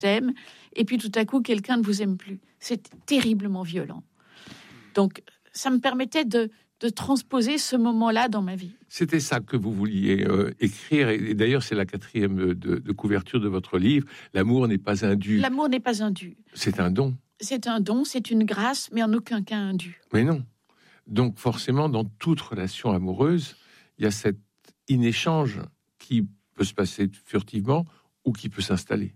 t'aime, et puis tout à coup, quelqu'un ne vous aime plus. C'est terriblement violent. Donc, ça me permettait de transposer ce moment-là dans ma vie. C'était ça que vous vouliez écrire, et d'ailleurs, c'est la 4e de couverture de votre livre. L'amour n'est pas un dû. L'amour n'est pas un dû. C'est un don. C'est un don, c'est une grâce, mais en aucun cas un dû. Mais non. Donc, forcément, dans toute relation amoureuse, il y a cet inéchange qui peut se passer furtivement ou qui peut s'installer.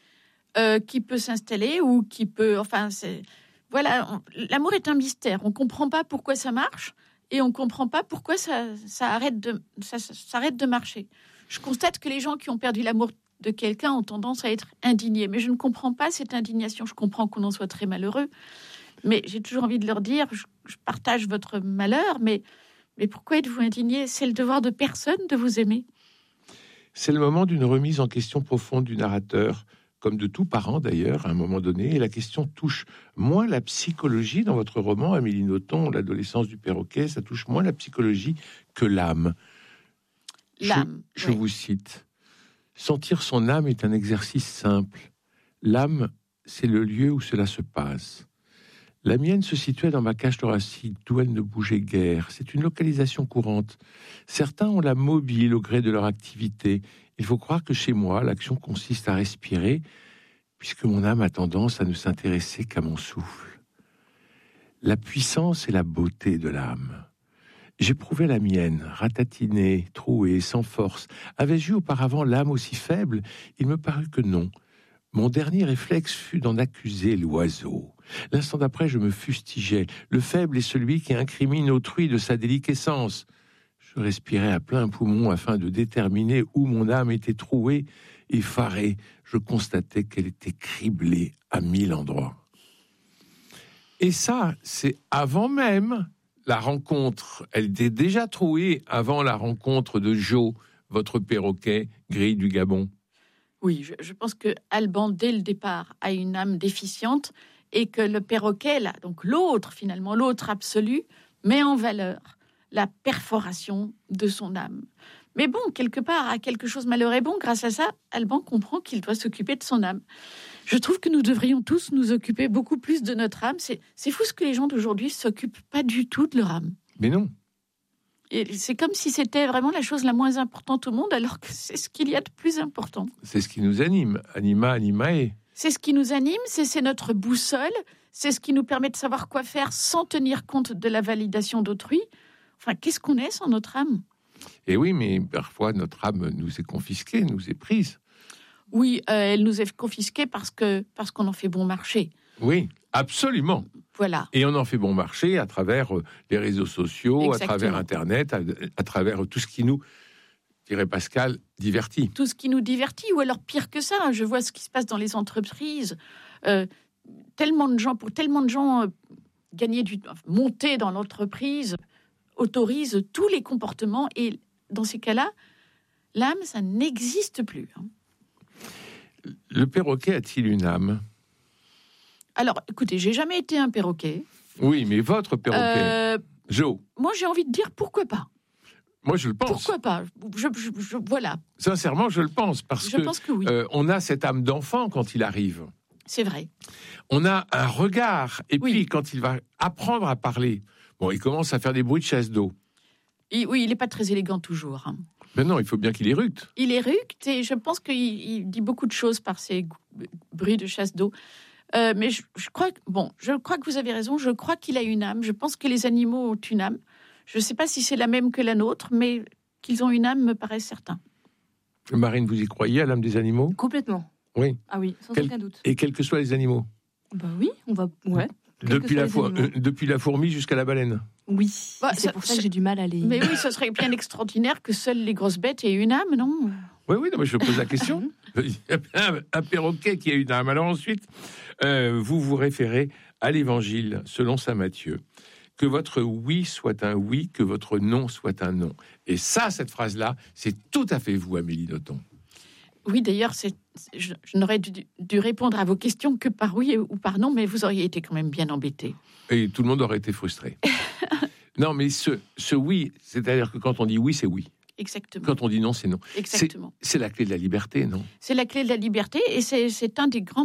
Qui peut s'installer ou qui peut... Enfin, voilà, l'amour est un mystère. On ne comprend pas pourquoi ça marche et on ne comprend pas pourquoi ça arrête de marcher. Je constate que les gens qui ont perdu l'amour de quelqu'un ont tendance à être indignés. Mais je ne comprends pas cette indignation. Je comprends qu'on en soit très malheureux. Mais j'ai toujours envie de leur dire, je partage votre malheur, mais pourquoi êtes-vous indigné ? C'est le devoir de personne de vous aimer. C'est le moment d'une remise en question profonde du narrateur, comme de tout parent d'ailleurs, à un moment donné. Et la question touche moins la psychologie dans votre roman, Amélie Nothomb, L'adolescence du perroquet, ça touche moins la psychologie que l'âme. L'âme, je vous cite. « Sentir son âme est un exercice simple. L'âme, c'est le lieu où cela se passe. La mienne se situait dans ma cage thoracique, d'où elle ne bougeait guère. C'est une localisation courante. Certains ont la mobile au gré de leur activité. Il faut croire que chez moi, l'action consiste à respirer, puisque mon âme a tendance à ne s'intéresser qu'à mon souffle. La puissance et la beauté de l'âme. J'éprouvais la mienne, ratatinée, trouée, sans force. Avais-je eu auparavant l'âme aussi faible ? Il me parut que non. Mon dernier réflexe fut d'en accuser l'oiseau. L'instant d'après, je me fustigeais. Le faible est celui qui incrimine autrui de sa déliquescence. Je respirais à plein poumon afin de déterminer où mon âme était trouée. Effaré, je constatais qu'elle était criblée à 1000 endroits. Et ça, c'est avant même la rencontre. Elle était déjà trouée avant la rencontre de Joe, votre perroquet gris du Gabon. Oui, je pense que Alban, dès le départ, a une âme déficiente et que le perroquet, là, donc l'autre absolu, met en valeur la perforation de son âme. Mais bon, quelque part, à quelque chose malheur est bon. Grâce à ça, Alban comprend qu'il doit s'occuper de son âme. Je trouve que nous devrions tous nous occuper beaucoup plus de notre âme. C'est fou ce que les gens d'aujourd'hui s'occupent pas du tout de leur âme. Mais non. Et c'est comme si c'était vraiment la chose la moins importante au monde, alors que c'est ce qu'il y a de plus important. C'est ce qui nous anime. Anima, animae. C'est ce qui nous anime, c'est notre boussole, c'est ce qui nous permet de savoir quoi faire sans tenir compte de la validation d'autrui. Enfin, qu'est-ce qu'on est sans notre âme ? Et oui, mais parfois notre âme nous est confisquée, nous est prise. Oui, elle nous est confisquée parce qu'on en fait bon marché. Oui, absolument. Voilà. Et on en fait bon marché à travers les réseaux sociaux, exactement. À travers Internet, à travers tout ce qui nous, dirait Pascal, divertit. Tout ce qui nous divertit, ou alors pire que ça, je vois ce qui se passe dans les entreprises. Tellement de gens monter dans l'entreprise autorisent tous les comportements, et dans ces cas-là, l'âme, ça n'existe plus. Le perroquet a-t-il une âme ? Alors, écoutez, j'ai jamais été un perroquet. Oui, mais votre perroquet, Joe. Moi, j'ai envie de dire pourquoi pas. Moi, je le pense. Pourquoi pas ? Voilà. Sincèrement, je le pense, parce je pense que oui. On a cette âme d'enfant quand il arrive. C'est vrai. On a un regard, et oui. Puis quand il va apprendre à parler, bon, il commence à faire des bruits de chasse d'eau. Oui, il n'est pas très élégant toujours. Mais non, il faut bien qu'il éructe. Il éructe, et je pense qu'il dit beaucoup de choses par ces bruits de chasse d'eau. Mais je crois que vous avez raison. Je crois qu'il a une âme. Je pense que les animaux ont une âme. Je ne sais pas si c'est la même que la nôtre, mais qu'ils ont une âme me paraît certain. Marine, vous y croyez à l'âme des animaux ? Complètement. Oui. Ah oui, sans aucun doute. Et quels que soient les animaux ? Bah oui, on va... Ouais. Depuis la fourmi jusqu'à la baleine ? Oui, c'est pour ça que j'ai du mal à les... Mais oui, ce serait bien extraordinaire que seules les grosses bêtes aient une âme, non ? Oui, non, mais je pose la question. Il y a un perroquet qui a une âme. Alors ensuite, vous vous référez à l'Évangile selon saint Matthieu. Que votre oui soit un oui, que votre non soit un non. Et ça, cette phrase-là, c'est tout à fait vous, Amélie Nothomb. Oui, d'ailleurs, je n'aurais dû répondre à vos questions que par oui ou par non, mais vous auriez été quand même bien embêté. Et tout le monde aurait été frustré. Non, mais ce oui, c'est-à-dire que quand on dit oui, c'est oui. Exactement. Quand on dit non, c'est non. Exactement. C'est la clé de la liberté, non ? C'est la clé de la liberté et c'est un des grands